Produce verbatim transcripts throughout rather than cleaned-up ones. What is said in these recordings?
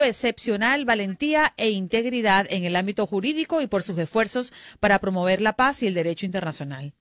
excepcional valentía e integridad en el ámbito jurídico y por sus esfuerzos para promover la paz y el derecho internacional.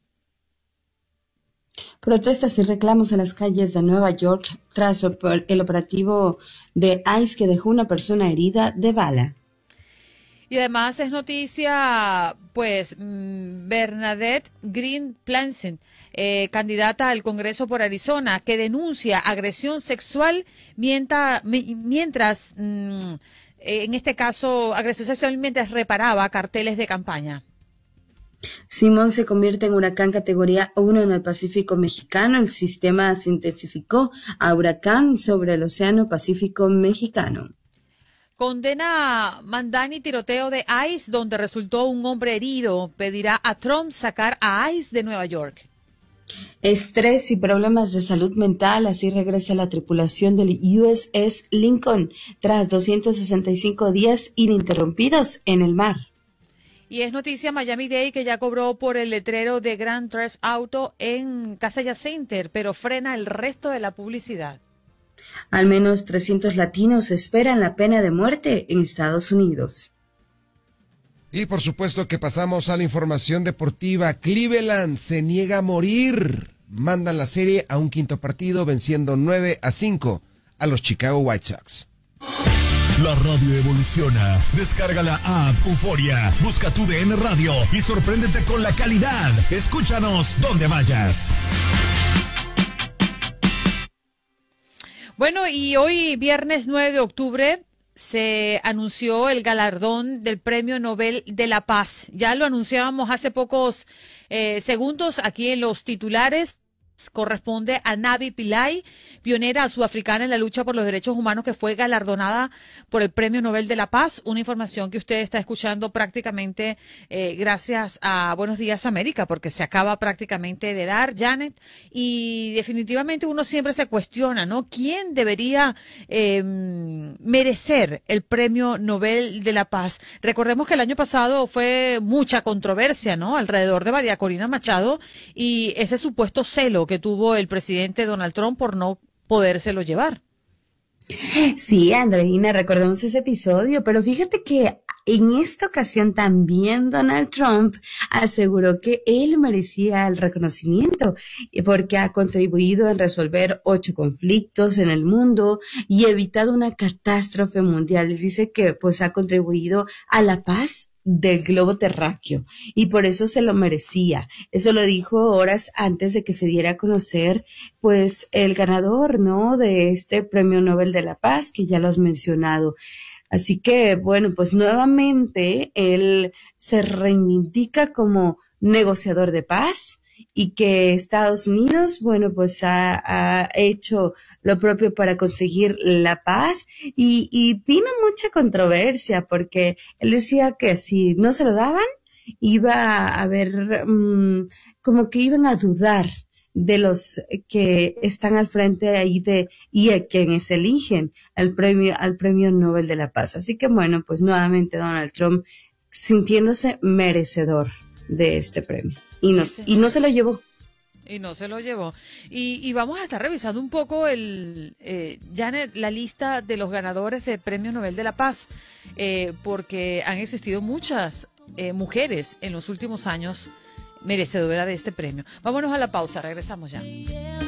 Protestas y reclamos en las calles de Nueva York tras el operativo de ICE que dejó una persona herida de bala. Y además es noticia, pues, Bernadette Green Planson, eh, candidata al Congreso por Arizona, que denuncia agresión sexual mientras, mientras mmm, en este caso, agresión sexual mientras reparaba carteles de campaña. Simón se convierte en huracán categoría uno en el Pacífico mexicano. El sistema se intensificó a huracán sobre el Océano Pacífico mexicano. Condena Mandani tiroteo de ICE, donde resultó un hombre herido. Pedirá a Trump sacar a ICE de Nueva York. Estrés y problemas de salud mental, así regresa la tripulación del U S S Lincoln tras doscientos sesenta y cinco días ininterrumpidos en el mar. Y es noticia Miami-Dade que ya cobró por el letrero de Grand Theft Auto en Casella Center, pero frena el resto de la publicidad. Al menos trescientos latinos esperan la pena de muerte en Estados Unidos. Y por supuesto que pasamos a la información deportiva. Cleveland se niega a morir. Mandan la serie a un quinto partido venciendo nueve a cinco a los Chicago White Sox. La radio evoluciona. Descarga la app Euforia. Busca tu D N Radio y sorpréndete con la calidad. Escúchanos donde vayas. Bueno, y hoy, viernes nueve de octubre, se anunció el galardón del Premio Nobel de la Paz. Ya lo anunciábamos hace pocos eh, segundos aquí en los titulares. Corresponde a Navi Pillay, pionera sudafricana en la lucha por los derechos humanos, que fue galardonada por el Premio Nobel de la Paz. Una información que usted está escuchando prácticamente eh, gracias a Buenos Días América, porque se acaba prácticamente de dar, Janet, y definitivamente uno siempre se cuestiona, ¿no? ¿Quién debería eh, merecer el Premio Nobel de la Paz? Recordemos que el año pasado fue mucha controversia, ¿no? Alrededor de María Corina Machado y ese supuesto celo que tuvo el presidente Donald Trump por no podérselo llevar. Sí, Andreina, recordamos ese episodio, pero fíjate que en esta ocasión también Donald Trump aseguró que él merecía el reconocimiento porque ha contribuido en resolver ocho conflictos en el mundo y evitado una catástrofe mundial. Él dice que pues ha contribuido a la paz del globo terráqueo y por eso se lo merecía. Eso lo dijo horas antes de que se diera a conocer pues el ganador, ¿no?, de este Premio Nobel de la Paz, que ya lo has mencionado. Así que, bueno, pues nuevamente él se reivindica como negociador de paz y que Estados Unidos, bueno, pues ha, ha hecho lo propio para conseguir la paz y, y vino mucha controversia porque él decía que si no se lo daban, iba a haber, um, como que iban a dudar de los que están al frente ahí de, y a quienes eligen al premio, al Premio Nobel de la Paz. Así que bueno, pues nuevamente Donald Trump sintiéndose merecedor de este premio. Y no, sí, y no se lo llevó. Y no se lo llevó. Y, y vamos a estar revisando un poco el, eh, Janet, la lista de los ganadores del Premio Nobel de la Paz, eh, porque han existido muchas eh, mujeres en los últimos años merecedoras de este premio. Vámonos a la pausa, regresamos ya.